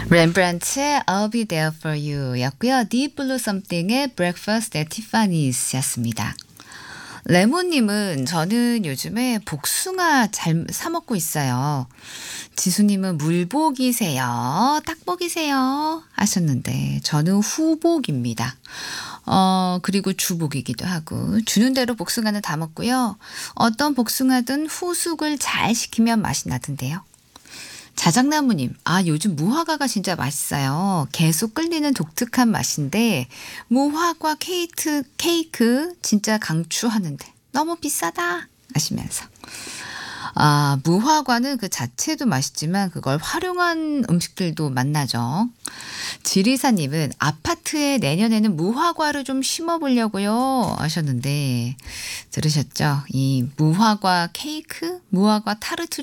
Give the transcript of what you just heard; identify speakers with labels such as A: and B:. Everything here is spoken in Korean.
A: 렘브란트의 I'll Be There For You 였고요. Deep Blue Something의 Breakfast at Tiffany's 였습니다. 레모님은 저는 요즘에 복숭아 잘 사먹고 있어요. 지수님은 물복이세요? 딱복이세요? 하셨는데 저는 후복입니다. 그리고 주복이기도 하고 주는 대로 복숭아는 다 먹고요. 어떤 복숭아든 후숙을 잘 시키면 맛이 나던데요. 자작나무님, 요즘 무화과가 진짜 맛있어요. 계속 끌리는 독특한 맛인데, 무화과 케이크 진짜 강추하는데, 너무 비싸다! 하시면서. 무화과는 그 자체도 맛있지만, 그걸 활용한 음식들도 맛나죠. 지리사님은 아파트에 내년에는 무화과를 좀 심어보려고요. 하셨는데, 들으셨죠? 이 무화과 케이크, 무화과 타르트